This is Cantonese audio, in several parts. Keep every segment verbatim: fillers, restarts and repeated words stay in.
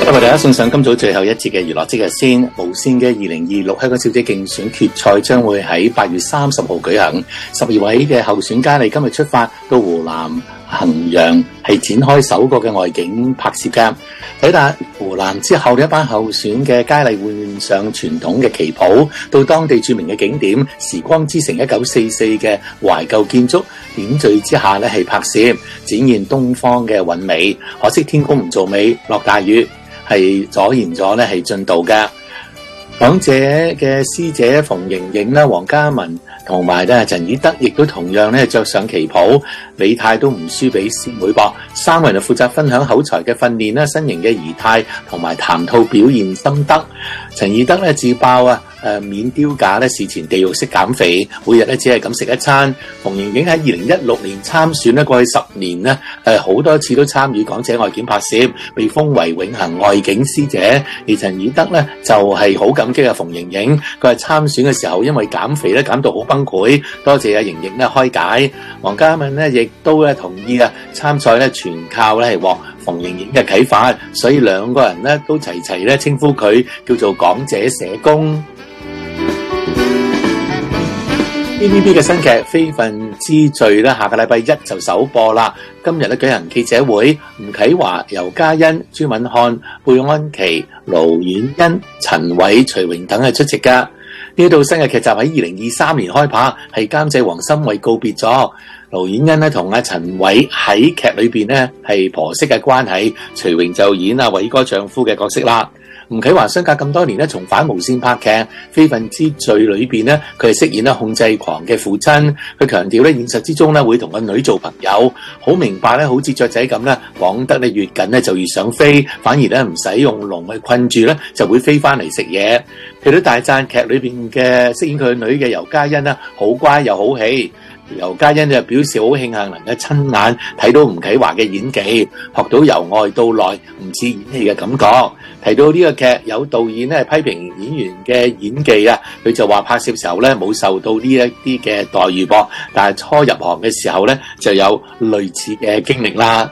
今日為大家送上今早最後一節嘅娛樂即日先。無綫嘅二零二六香港小姐競選決賽將會喺八月三十號舉行，十二位嘅候選佳麗今日出發到湖南衡陽，係展開首個嘅外景拍攝嘅。抵達湖南之後，呢一班候選嘅佳麗換上傳統嘅旗袍，到當地著名嘅景點時光之城一九四四嘅懷舊建築點綴之下呢係拍攝，展現東方嘅韻味。可惜天公唔造美，落大雨，係阻延咗呢係進度嘅。港姐嘅師姐馮盈盈啦、黃嘉文同埋咧陳以德，亦都同樣咧着上旗袍，美態都唔輸俾師妹噃。三個人就負責分享口才嘅訓練啦、身形嘅儀態同埋談吐表現心得。陳以德咧自爆啊，誒免丟架咧事前地獄式減肥，每日咧只係咁食一餐。馮盈盈喺二零一六年參選咧，過去十年咧誒好多次都參與港姐外景拍攝，被封為永恆外景師姐。而陳以德咧就係好感激啊馮盈盈，佢係參選嘅時候因為減肥咧減到好崩潰，多謝阿盈盈咧開解。黃嘉敏咧亦都咧同意啊參賽咧全靠咧係獲馮盈盈嘅啟發，所以兩個人咧都齊齊咧稱呼佢叫做港姐社工。T V B 嘅新劇《非分之罪》咧，下個禮拜一就首播啦。今日咧舉行記者會，吳啟華、尤嘉欣、朱敏瀚、貝安琪、盧婉欣、陳偉、徐榮等係出席噶。呢套新嘅劇集喺二零二三年開拍，係監製黃心慧告別咗。盧婉欣咧同阿陳偉喺劇裏邊咧係婆媳嘅關係，徐榮就演阿偉哥丈夫嘅角色啦。吳啟華相隔咁多年咧，重返無線拍劇《非分之罪》裏邊咧，佢係飾演咧控制狂嘅父親。佢強調咧，現實之中咧會同個女做朋友，好明白咧，好似雀仔咁咧，綁得咧越緊咧就越想飛，反而咧唔使用籠去困住咧，就會飛翻嚟食嘢。佢都大讚劇裏邊嘅飾演佢女嘅尤嘉欣啦，好乖又好戲。尤嘉欣就表示好慶幸能夠親眼睇到吳啟華嘅演技，學到由外到內唔似演戲嘅感覺。提到呢個劇，有導演咧批評演員嘅演技啊，佢就話拍攝時候咧冇受到呢一啲嘅待遇噃，但係初入行嘅時候咧就有類似嘅經歷啦。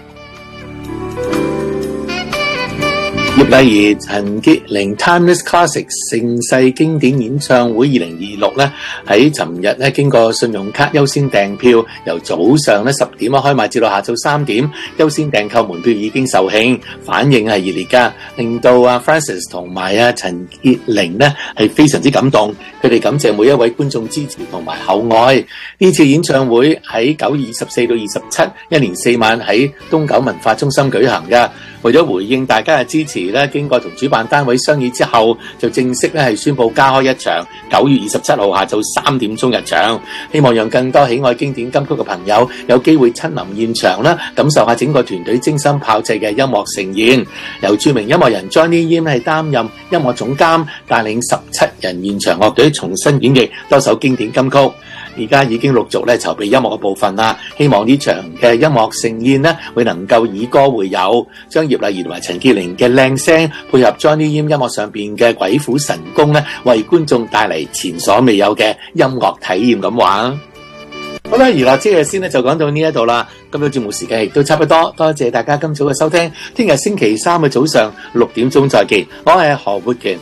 葉麗儀、陳潔靈 Timeless Classic 盛世經典演唱會二零二六咧，喺尋日咧經過信用卡優先訂票，由早上咧十點啊開賣至到下晝三點，優先訂購門票已經售罄，反應係熱烈噶，令到啊 Francis 同埋啊陳潔靈咧係非常之感動，佢哋感謝每一位觀眾支持同埋厚愛。呢次演唱會喺九月二十四到二十七，一連四晚喺東九文化中心舉行噶。為咗回應大家嘅支持咧，經過同主辦單位商議之後，就正式咧係宣布加開一場，九月二十七號下晝三點鐘入場，希望讓更多喜愛經典金曲嘅朋友有機會親臨現場啦，感受下整個團隊精心炮製嘅音樂盛宴。由著名音樂人 Johnny Yim 係擔任音樂總監，帶領十七人現場樂隊重新演繹多首經典金曲。而家已經陸續咧籌備音樂嘅部分啦，希望呢場嘅音樂盛宴呢會能夠以歌會友，將葉麗儀同埋陳潔靈嘅靚聲配合 Johnny Yim 音樂上邊嘅鬼斧神工咧，為觀眾帶嚟前所未有嘅音樂體驗咁話。好啦，娛樂即日先咧就講到呢一度啦，今日節目時間亦都差不多，多謝大家今早嘅收聽，聽日星期三嘅早上六點鐘再見，我係何活權。